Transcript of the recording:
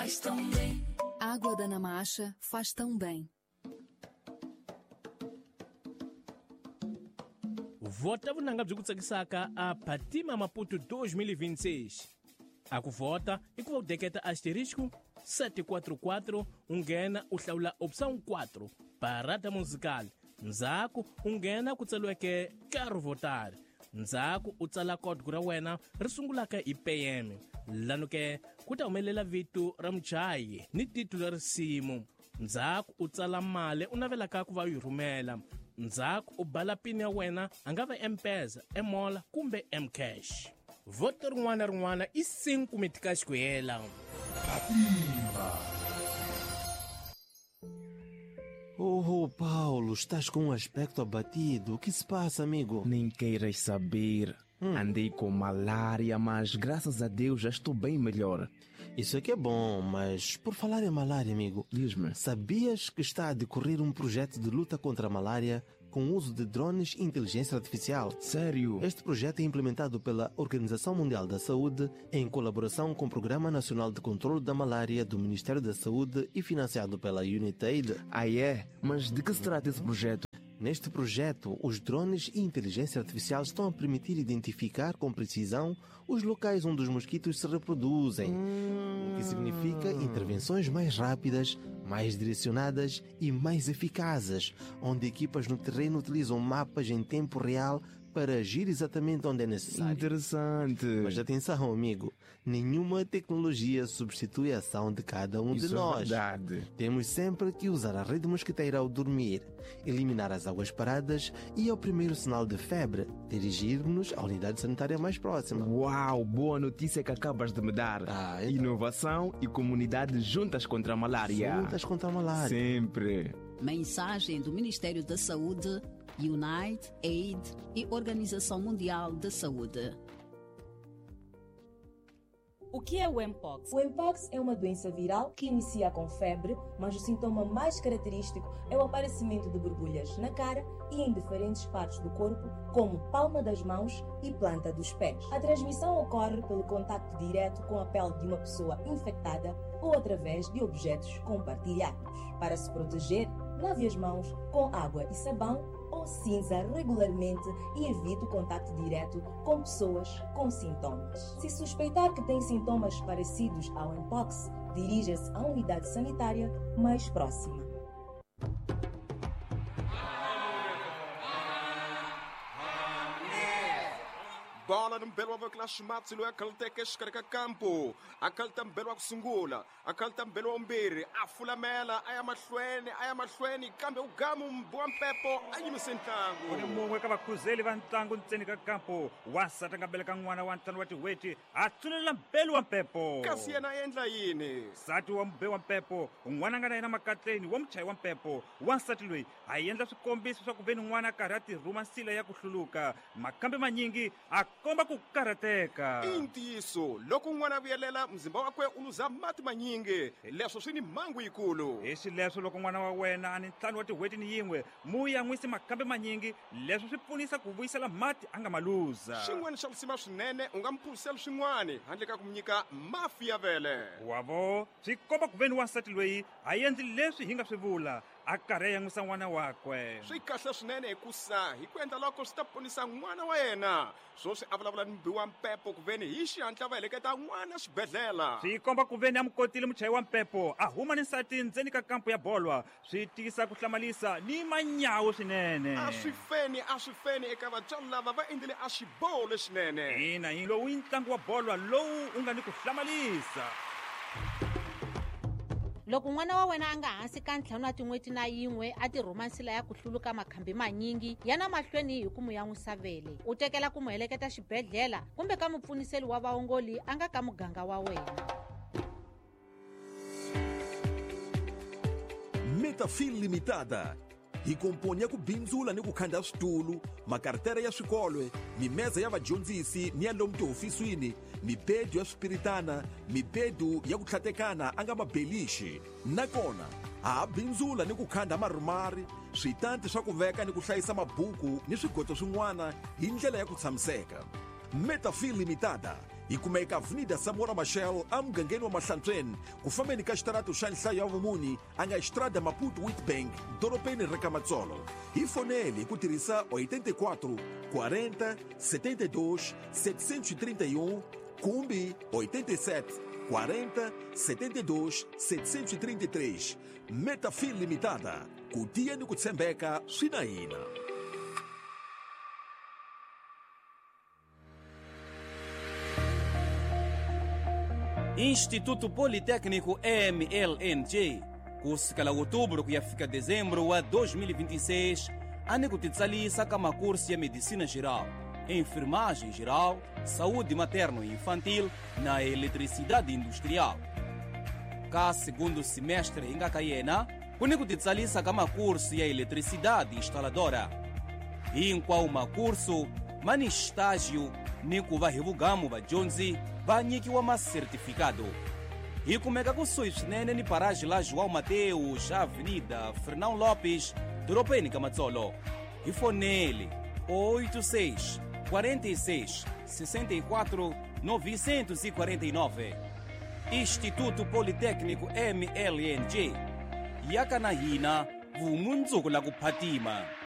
Faz tão bem. Água da Namacha faz tão bem. Vota vunanga byi ku tsakisaka a Patima Maputo 2026. A ku vota i ku va u deketa asterisco 744 u nghena u hlawula opção 4 parada musical. Ndzhaku u nghena ku tsaliweke quero votar. Ndzhaku u tsala code ra wena ri sungulaka hi PM. Lano ke ku ta humelela vito ra muchayi ni titulo ra risimu. Ndzhaku u tsala mali u navelaka ku va yi rhumela. Ndzhaku u bala pini ya wena a nga va M-Pesa, M-Mola kumbe M-Cash. Voto rin'wana na rin'wana i 5 meticais ku hela. Oh, Paulo, estás com um aspecto abatido. O que se passa, amigo? Nem queiras saber. Andei com malária, mas graças a Deus já estou bem melhor. Isso é que é bom, mas por falar em malária, amigo, Diz-me. sabias que está a decorrer um projeto de luta contra a malária com o uso de drones e inteligência artificial? Sério? Este projeto é implementado pela Organização Mundial da Saúde em colaboração com o Programa Nacional de Controlo da Malária do Ministério da Saúde e financiado pela UNITAID. Ah, é? Mas de que se trata esse projeto? Neste projeto, os drones e inteligência artificial estão a permitir identificar com precisão os locais onde os mosquitos se reproduzem, o que significa intervenções mais rápidas, mais direcionadas e mais eficazes, onde equipas no terreno utilizam mapas em tempo real para agir exatamente onde é necessário. Interessante. Mas atenção, amigo, nenhuma tecnologia substitui a ação de cada um de Isso nós. é verdade. Temos sempre que usar a rede mosquiteira ao dormir, eliminar as águas paradas e, ao primeiro sinal de febre, dirigir-nos à unidade sanitária mais próxima. Uau, boa notícia que acabas de me dar. Ah, então. Inovação e comunidade juntas contra a malária. Juntas contra a malária. Sempre. Mensagem do Ministério da Saúde, Unite, Aid e Organização Mundial da Saúde. O que é o Mpox? O Mpox é uma doença viral que inicia com febre, mas o sintoma mais característico é o aparecimento de borbulhas na cara e em diferentes partes do corpo, como palma das mãos e planta dos pés. A transmissão ocorre pelo contacto direto com a pele de uma pessoa infectada ou através de objetos compartilhados. Para se proteger, lave as mãos com água e sabão ou cinza regularmente e evite o contacto direto com pessoas com sintomas. Se suspeitar que tem sintomas parecidos ao Mpox, dirija-se à unidade sanitária mais próxima. bola mbelo wa kla shimatsi lo akalte ke shkareka campo akalta mbelo wa kusungula akalta mbelo mbiri afulamela aya mahlweni kambe ugamu mbwa mpepo ayimisentlangu uni mumwe ka vakhuzeli va ntlangu ntseni ka kampo wasata nga beleka n'wana wa ntlangu wa tiweti a tsulela mbelo wa mpepo kasi yena endla yini nsati wa mbe wa mpepo n'wana nga na yena makatleni wa muchayi wa mpepo wansati loyi a endla swikombiso swa ku veni n'wana a karhi a tirhuma nsila ya ku hluluka makambe manyingi a komba ku karhateka i ntiyiso loko n'wana a vuyelela mzimba wakwe u luza mati manyingi leswo swi ni mhangu yikulu hi swileswo loko n'wana wa wena a ni ntlhanu wa tiweti ni yin'we mu yan'wisi makambe manyingi leswi swi pfunisa ku vuyisela mati a nga ma luza xin'wana xa lusima swinene u nga mphurisela swin'wana handle ka ku mi nyika mafi ya vele wavo swi komba ku veni wansati loyi a endli leswi hi nga swi vula a karhi a yan'wisa n'wana wakwe swi kahle swinene hikusa hi ku endla loko swi ta ponisa n'wana wa yena swo swi avulavula ni mbiwa mpepo ku veni hi xihatla va heleketa n'wana xibedhlela swi komba ku veni a mukotile muchayi wa mpepo a huma ni nsati ndzeni ka kampo ya bolwa swi tiyisa ku hlamalisa ni manyawu swinene a swi feni eka vatswari lava va endlile a xiboho lexinene ina hi lowu i ntlangu wa bolwa lowu u nga ni ku hlamalisa loko n'wana wa wena a nga hansi ka ntlhanu wa tin'weti na yin'we a tirhuma nsila ya ku hluluka makhambi manyingi yana mahlweni hi ku mu yan'wisa vele u tekela ku mu heleketa xibedhlela kumbe ka mupfuniseli wa vaongoli a nga ka muganga wa wena Metafil Limitada hi komponya ku bindzula ni ku khanda switulu makartere ya swikolwe mimeza ya vadyondzisi ni ya lomu tihofisini mibedu ya swipiritana mibedu ya ku tlhatekana a nga mabelixi nakona ha bindzula ni ku khanda marhumari switanti swa ku veka ni ku hlayisa mabuku ni swigodzo swin'wana hi ndlela ya ku tshamiseka Metafil Limitada yi kumeka avenida Samora Machel amugangeni wa Mahlantsweni ku fambeni ka xitarato xa nhlayo ya vumuni a nga estrada Maputo Witbank doropeni ra Kamatsolo. Hi foneli hi ku tirhisa 84 40 72 731 kumbi 87 40 72 733. Metafil Limitada, ku tiya ni ku tshembeka swi na hina. Instituto Politécnico MLNJ, kusukela outubro kuyafika dezembro wa 2026, anekutitsalisa kama kursi ya medicina geral, enfermagem geral, saúde materno e infantil na eletricidade industrial. Ka segundo semestre ingakayena kunekutitsalisa kama kursi ya eletricidade instaladora. Hinkwa uma curso mani estágio ni kuva hivugamu vadyondzi va nyikiwa masertifikado. Hi kumeka kusuhi swinene ni paraji la João Mateus, Avenida Fernão Lopes, doropeni Kamatsolo. Hi fonele 86 46 64 949. Instituto Politécnico MLNJ, yakanahina vumundzuku la kuphatima.